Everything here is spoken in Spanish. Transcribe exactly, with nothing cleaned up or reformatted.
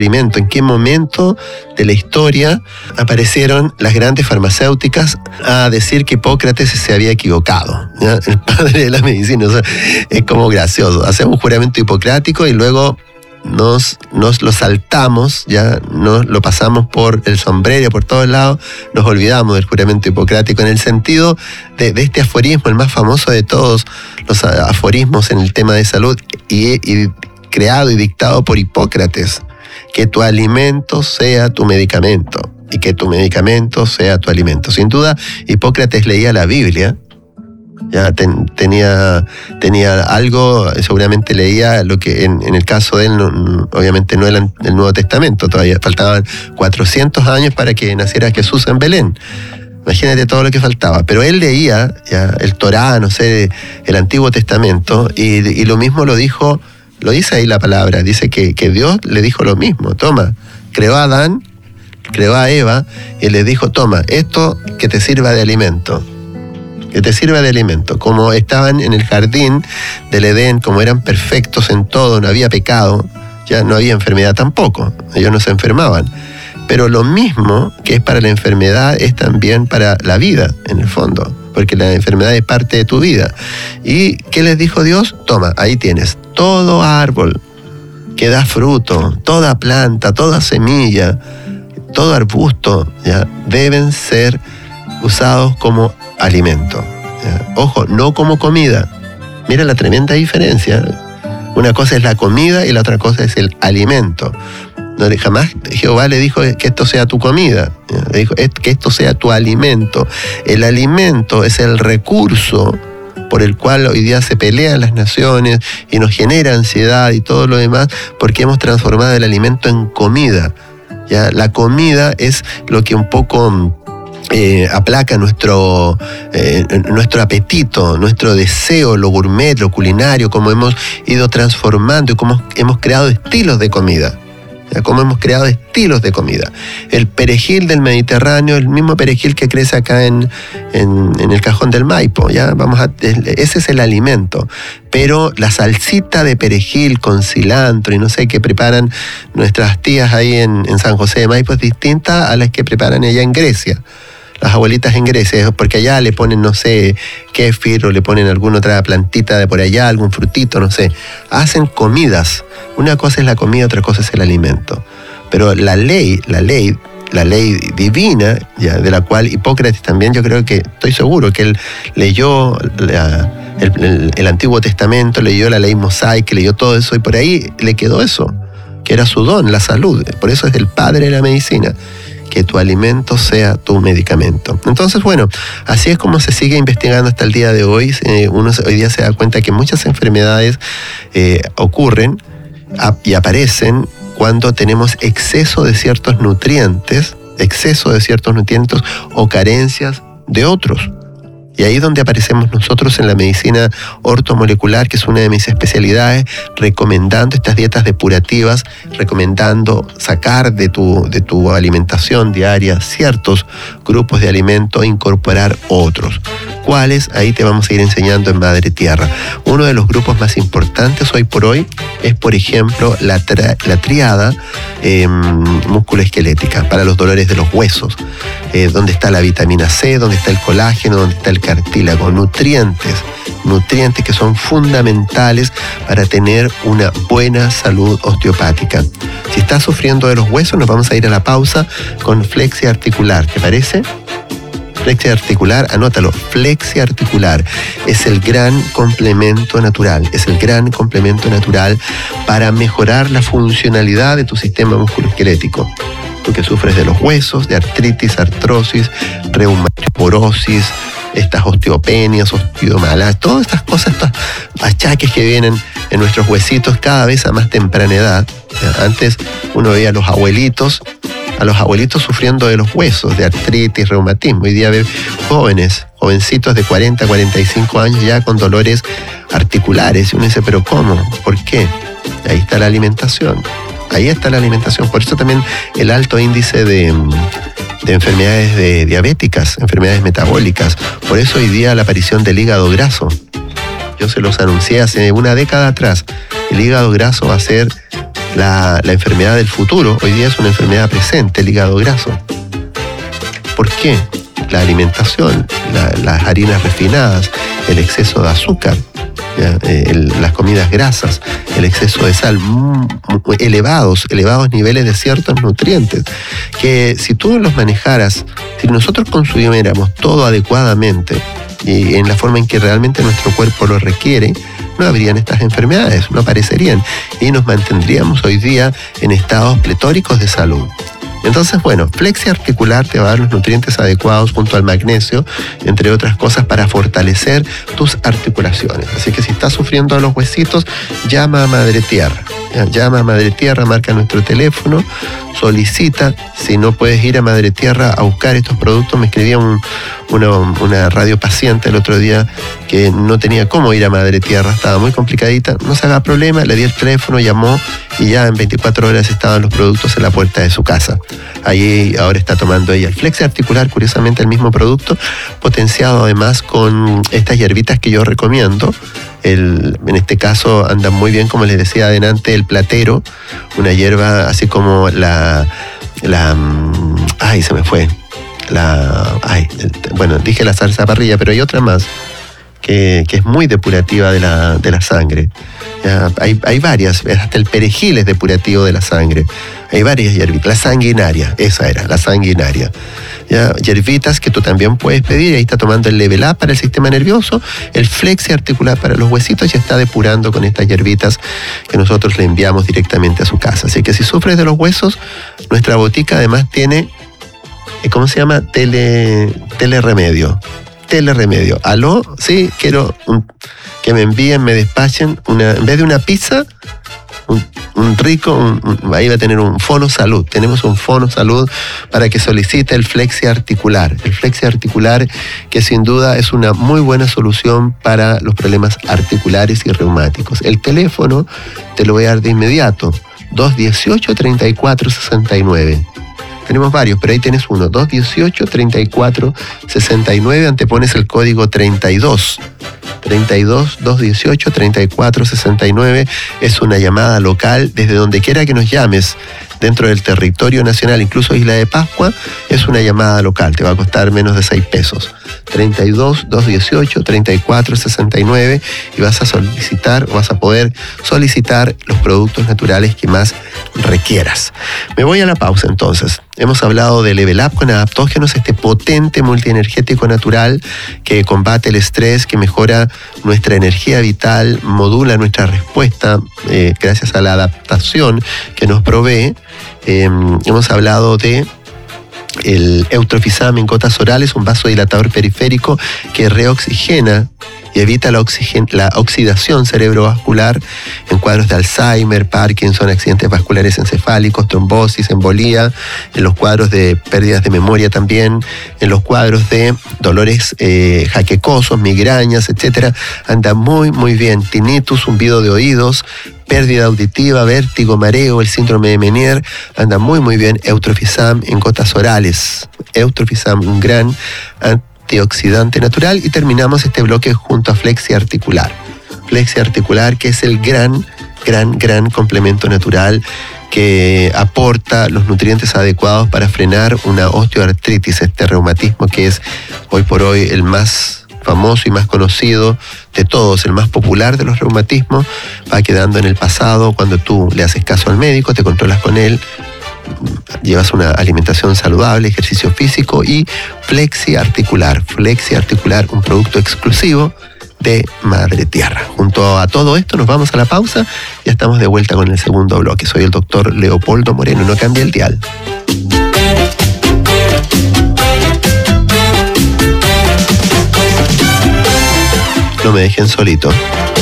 alimento. ¿En qué momento de la historia aparecieron las grandes farmacéuticas a decir que Hipócrates se había equivocado? ¿Ya? El padre de la medicina. O sea, es como gracioso. Hacemos un juramento hipocrático y luego nos, nos lo saltamos, ya nos lo pasamos por el sombrero, por todos lados, nos olvidamos del juramento hipocrático en el sentido de, de este aforismo, el más famoso de todos los aforismos en el tema de salud y, y creado y dictado por Hipócrates: que tu alimento sea tu medicamento y que tu medicamento sea tu alimento. Sin duda, Hipócrates leía la Biblia, ya ten, tenía, tenía algo, seguramente leía lo que en, en el caso de él, no, obviamente no era el Nuevo Testamento, todavía faltaban cuatrocientos años para que naciera Jesús en Belén. Imagínate todo lo que faltaba. Pero él leía ya el Torá, no sé, el Antiguo Testamento, y, y lo mismo lo dijo, lo dice ahí la palabra, dice que, que Dios le dijo lo mismo. Toma, creó a Adán, creó a Eva, y le dijo, toma, esto que te sirva de alimento. Que te sirva de alimento. Como estaban en el jardín del Edén, como eran perfectos en todo, no había pecado, ya no había enfermedad tampoco, ellos no se enfermaban. Pero lo mismo que es para la enfermedad es también para la vida, en el fondo, porque la enfermedad es parte de tu vida. ¿Y qué les dijo Dios? Toma, ahí tienes, todo árbol que da fruto, toda planta, toda semilla, todo arbusto, ya deben ser usados como alimento. ¿Ya? Ojo, no como comida. Mira la tremenda diferencia. Una cosa es la comida y la otra cosa es el alimento. No, jamás Jehová le dijo que esto sea tu comida. ¿Ya? Le dijo que esto sea tu alimento. El alimento es el recurso por el cual hoy día se pelean las naciones y nos genera ansiedad y todo lo demás, porque hemos transformado el alimento en comida. ¿Ya? La comida es lo que un poco Eh, aplaca nuestro, eh, nuestro apetito, nuestro deseo, lo gourmet, lo culinario, como hemos ido transformando y cómo hemos creado estilos de comida. ¿Ya? Cómo hemos creado estilos de comida. El perejil del Mediterráneo, el mismo perejil que crece acá en, en, en el cajón del Maipo, ¿ya? Vamos a, ese es el alimento. Pero la salsita de perejil con cilantro y no sé qué preparan nuestras tías ahí en, en San José de Maipo es distinta a las que preparan allá en Grecia. Las abuelitas en Grecia, porque allá le ponen, no sé, kéfir o le ponen alguna otra plantita de por allá, algún frutito, no sé. Hacen comidas. Una cosa es la comida, otra cosa es el alimento. Pero la ley, la ley, la ley divina, ya, de la cual Hipócrates también, yo creo que, estoy seguro que él leyó la, el, el, el Antiguo Testamento, leyó la ley mosaica, leyó todo eso, y por ahí le quedó eso, que era su don, la salud. Por eso es el padre de la medicina. Que tu alimento sea tu medicamento. Entonces, bueno, así es como se sigue investigando hasta el día de hoy. Eh, uno hoy día se da cuenta que muchas enfermedades eh, ocurren a, y aparecen cuando tenemos exceso de ciertos nutrientes, exceso de ciertos nutrientes o carencias de otros. Y ahí es donde aparecemos nosotros en la medicina ortomolecular, que es una de mis especialidades, recomendando estas dietas depurativas, recomendando sacar de tu, de tu alimentación diaria ciertos grupos de alimentos e incorporar otros. ¿Cuáles? Ahí te vamos a ir enseñando en Madre Tierra. Uno de los grupos más importantes hoy por hoy es, por ejemplo, la, tra- la triada eh, musculoesquelética para los dolores de los huesos, eh, donde está la vitamina C, donde está el colágeno, donde está el cartílago, nutrientes, nutrientes que son fundamentales para tener una buena salud osteopática. Si estás sufriendo de los huesos, nos vamos a ir a la pausa con flexia articular, ¿te parece? Flexia articular, anótalo, flexia articular es el gran complemento natural, es el gran complemento natural para mejorar la funcionalidad de tu sistema musculoesquelético. Tú que sufres de los huesos, de artritis, artrosis, reumatosporosis, estas osteopenias, osteomalacias, todas estas cosas, estos achaques que vienen en nuestros huesitos cada vez a más temprana edad. Antes uno veía a los abuelitos, a los abuelitos sufriendo de los huesos, de artritis, reumatismo. Hoy día ve jóvenes, jovencitos de cuarenta, cuarenta y cinco años ya con dolores articulares. Y uno dice, ¿pero cómo? ¿Por qué? Ahí está la alimentación. Ahí está la alimentación. Por eso también el alto índice de, de enfermedades de diabéticas, enfermedades metabólicas. Por eso hoy día la aparición del hígado graso. Yo se los anuncié hace una década atrás. El hígado graso va a ser La, la enfermedad del futuro hoy día es una enfermedad presente, el hígado graso. ¿Por qué? La alimentación, la, las harinas refinadas, el exceso de azúcar, ¿ya? El, las comidas grasas, el exceso de sal, mm, elevados, elevados niveles de ciertos nutrientes, que si tú los manejaras, si nosotros consumiéramos todo adecuadamente y en la forma en que realmente nuestro cuerpo lo requiere, no habrían estas enfermedades, no aparecerían y nos mantendríamos hoy día en estados pletóricos de salud. Entonces, bueno, Flexi Articular te va a dar los nutrientes adecuados junto al magnesio, entre otras cosas, para fortalecer tus articulaciones. Así que si estás sufriendo de los huesitos, llama a Madre Tierra. Ya, llama a Madre Tierra, marca nuestro teléfono, solicita. Si no puedes ir a Madre Tierra a buscar estos productos, me escribía un, una, una radio paciente el otro día que no tenía cómo ir a Madre Tierra, estaba muy complicadita, no se haga problema, le di el teléfono, llamó y ya en veinticuatro horas estaban los productos en la puerta de su casa. Allí ahora está tomando ella el Flexi Articular, curiosamente el mismo producto, potenciado además con estas hierbitas que yo recomiendo. El, en este caso andan muy bien, como les decía adelante, el platero, una hierba así como la, la ay, se me fue, la, ay, bueno, dije la salsa parrilla, pero hay otra más que, que es muy depurativa de la, de la sangre. Ya, hay, hay varias, hasta el perejil es depurativo de la sangre. Hay varias hierbitas. La sanguinaria, esa era, la sanguinaria. Ya, hierbitas que tú también puedes pedir. Ahí está tomando el Level Up para el sistema nervioso, el Flexi Articular para los huesitos y está depurando con estas hierbitas que nosotros le enviamos directamente a su casa. Así que si sufres de los huesos, nuestra botica además tiene, ¿cómo se llama? Tele, teleremedio. Teleremedio. Aló, sí, quiero un, que me envíen, me despachen, una, en vez de una pizza, un, un rico, un, un, ahí va a tener un Fono Salud. Tenemos un Fono Salud para que solicite el Flexi Articular. El Flexi Articular, que sin duda es una muy buena solución para los problemas articulares y reumáticos. El teléfono te lo voy a dar de inmediato, dos dieciocho, treinta y cuatro, sesenta y nueve. Tenemos varios, pero ahí tienes uno, dos dieciocho, treinta y cuatro, sesenta y nueve, antepones el código treinta y dos. treinta y dos, dos dieciocho, treinta y cuatro, sesenta y nueve, es una llamada local desde donde quiera que nos llames, dentro del territorio nacional, incluso Isla de Pascua, es una llamada local, te va a costar menos de seis pesos. treinta y dos, dos dieciocho, treinta y cuatro, sesenta y nueve y vas a solicitar, o vas a poder solicitar los productos naturales que más requieras. Me voy a la pausa entonces. Hemos hablado de Level Up con adaptógenos, este potente multienergético natural que combate el estrés, que mejora nuestra energía vital, modula nuestra respuesta eh, gracias a la adaptación que nos provee. Eh, hemos hablado de el Eutrofizam en gotas orales, un vasodilatador periférico que reoxigena y evita la, oxigen, la oxidación cerebrovascular en cuadros de Alzheimer, Parkinson, accidentes vasculares encefálicos, trombosis, embolía, en los cuadros de pérdidas de memoria también, en los cuadros de dolores eh, jaquecosos, migrañas, etcétera. Anda muy, muy bien. Tinnitus, zumbido de oídos, pérdida auditiva, vértigo, mareo, el síndrome de Meniere, anda muy, muy bien. Eutrofizam en gotas orales. Eutrofizam, un gran antioxidante natural. Y terminamos este bloque junto a Flexi Articular. Flexi Articular, que es el gran, gran, gran complemento natural que aporta los nutrientes adecuados para frenar una osteoartritis, este reumatismo que es hoy por hoy el más famoso y más conocido de todos, el más popular de los reumatismos, va quedando en el pasado cuando tú le haces caso al médico, te controlas con él, llevas una alimentación saludable, ejercicio físico y Flexi Articular. Flexi Articular, un producto exclusivo de Madre Tierra. Junto a todo esto nos vamos a la pausa, ya estamos de vuelta con el segundo bloque. Soy el doctor Leopoldo Moreno, no cambie el dial. No me dejen solito.